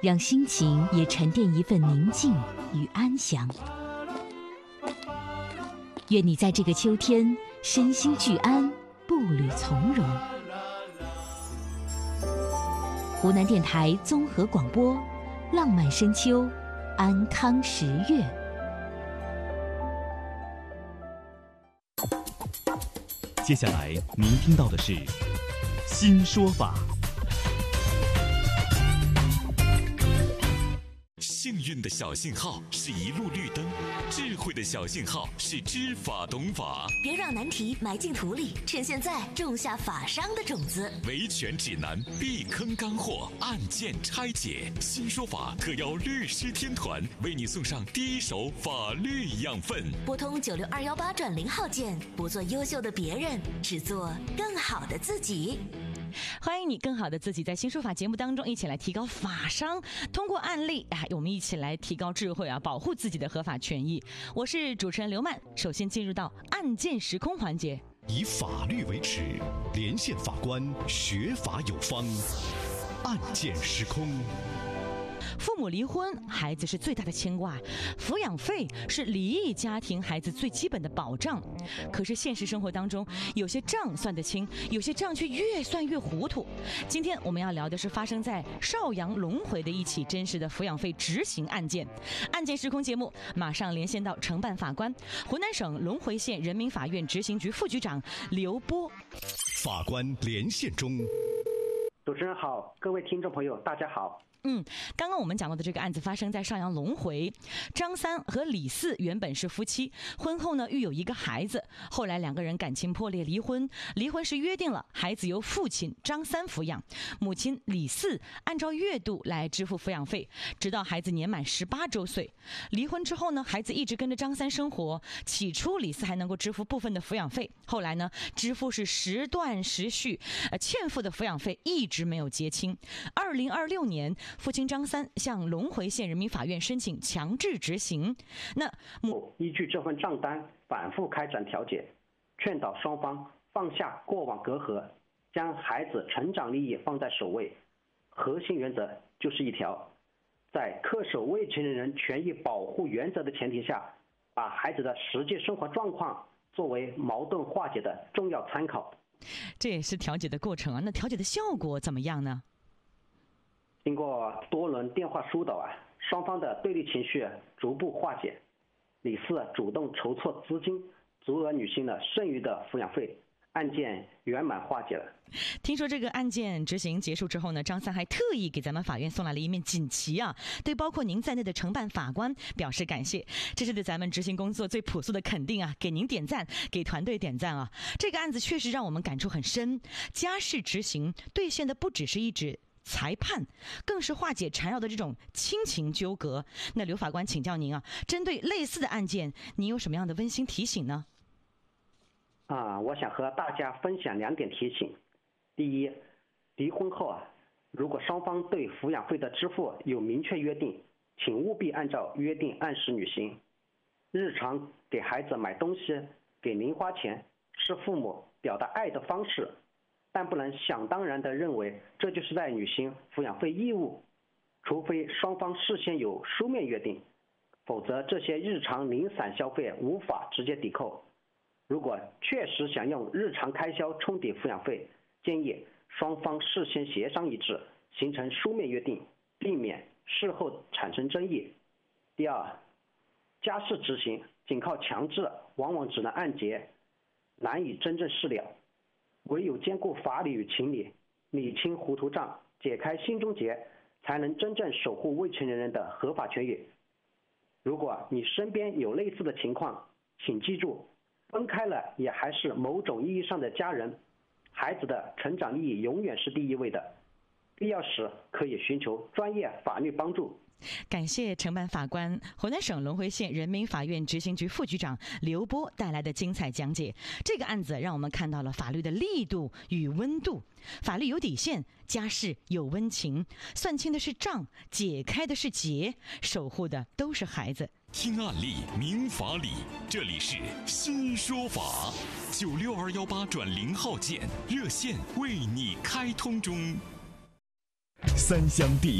让心情也沉淀一份宁静与安详。愿你在这个秋天身心俱安，步履从容。湖南电台综合广播，浪漫深秋，安康十月。 接下来您听到的是新说法。 幸运的小信号是一路绿灯，智慧的小信号是知法懂法。 别让难题埋进土里，趁现在种下法商的种子。 维权指南，避坑干货，案件拆解。新说法特邀律师天团为你送上第一手法律养分。 拨通96218转0号键，不做优秀的别人，只做更好的自己。 欢迎你更好的自己，在新说法节目当中一起来提高法商，通过案例我们一起来提高智慧保护自己的合法权益。我是主持人刘曼，首先进入到案件时空环节， 以法律为尺，连线法官，学法有方，案件时空。 父母离婚，孩子是最大的牵挂，抚养费是离异家庭孩子最基本的保障。可是现实生活当中，有些账算得清，有些账却越算越糊涂。今天我们要聊的是发生在邵阳龙回的一起真实的抚养费执行案件。案件时空节目马上连线到承办法官，湖南省龙回县人民法院执行局副局长刘波。 法官连线中。 主持人好，各位听众朋友大家好。 刚刚我们讲到的这个案子发生在邵阳龙回，张三和李四原本是夫妻，婚后呢育有一个孩子，后来两个人感情破裂离婚，离婚时约定了孩子由父亲张三抚养，母亲李四按照月度来支付抚养费，直到孩子年满18周岁。离婚之后呢，孩子一直跟着张三生活，起初李四还能够支付部分的抚养费，后来呢支付是时断时续，欠付的抚养费一直没有结清。2026年父亲张三向龙回县人民法院申请强制执行。 依据这份账单反复开展调解，劝导双方放下过往隔阂，将孩子成长利益放在首位。核心原则就是一条，在恪守未成年人权益保护原则的前提下，把孩子的实际生活状况作为矛盾化解的重要参考。 这也是调解的过程那调解的效果怎么样呢？ 经过多轮电话疏导双方的对立情绪逐步化解。李四主动筹措资金，足额女性的剩余的抚养费，案件圆满化解了。 听说这个案件执行结束之后呢，张三还特意给咱们法院送来了一面锦旗对包括您在内的承办法官表示感谢，这是对咱们执行工作最朴素的肯定给您点赞，给团队点赞这个案子确实让我们感触很深，家事执行兑现的不只是一纸裁判，更是化解缠绕的这种亲情纠葛。那刘法官请教您针对类似的案件，您有什么样的温馨提醒呢？ 我想和大家分享2点提醒。第一，离婚后如果双方对抚养费的支付有明确约定，请务必按照约定按时履行。日常给孩子买东西、给零花钱是父母表达爱的方式，但不能想当然地认为这就是在履行抚养费义务，除非双方事先有书面约定，否则这些日常零散消费无法直接抵扣。如果确实想用日常开销冲抵抚养费，建议双方事先协商一致，形成书面约定，避免事后产生争议。第二，家事执行仅靠强制往往只能按揭，难以真正事了。唯有兼顾法理与情理，理清糊涂账，解开心中结，才能真正守护未成年人的合法权益。如果你身边有类似的情况，请记住，分开了也还是某种意义上的家人，孩子的成长利益永远是第一位的，必要时可以寻求专业法律帮助。 感谢承办法官、湖南省龙回县人民法院执行局副局长刘波带来的精彩讲解。这个案子让我们看到了法律的力度与温度，法律有底线，家事有温情，算清的是账，解开的是结，守护的都是孩子。 听案例，明法理，这里是新说法，96218转0号键，热线为你开通中。 三湘第一